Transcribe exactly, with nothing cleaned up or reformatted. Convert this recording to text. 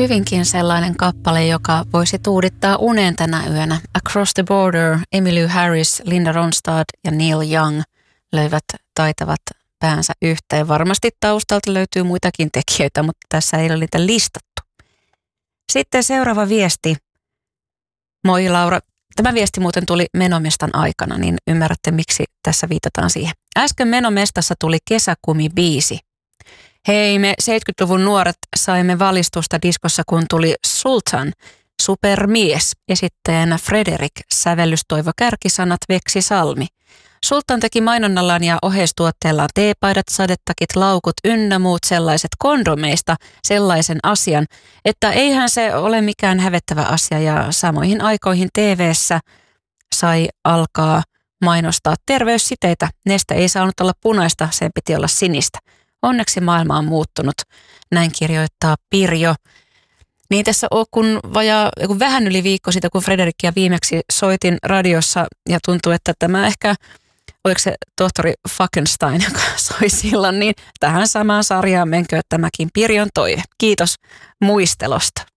Hyvinkin sellainen kappale, joka voisi tuudittaa unen tänä yönä. Across the Border, Emmylou Harris, Linda Ronstadt ja Neil Young löivät taitavat päänsä yhteen. Varmasti taustalta löytyy muitakin tekijöitä, mutta tässä ei ole niitä listattu. Sitten seuraava viesti. Moi Laura. Tämä viesti muuten tuli Menomestan aikana, niin ymmärrätte miksi tässä viitataan siihen. Äsken Menomestassa tuli Kesäkumi-biisi. Hei, me seitsemänkymmentäluvun nuoret saimme valistusta diskossa, kun tuli Sultan, supermies, esittäjänä Frederick, sävellys Toivo Kärkisanat, Veksi Salmi. Sultan teki mainonnallaan ja oheistuotteellaan teepaidat, sadetakit, laukut ynnä muut sellaiset kondomeista sellaisen asian, että eihän se ole mikään hävettävä asia ja samoihin aikoihin T V:ssä sai alkaa mainostaa terveyssiteitä. Neste ei saanut olla punaista, sen piti olla sinistä. Onneksi maailma on muuttunut, näin kirjoittaa Pirjo. Niin tässä on, kun, vajaa, kun vähän yli viikko siitä, kun Frederickia viimeksi soitin radiossa ja tuntuu, että tämä ehkä, oliko se tohtori Falkenstein, joka soi silloin, niin tähän samaan sarjaan menköön tämäkin Pirjon toive. Kiitos muistelosta.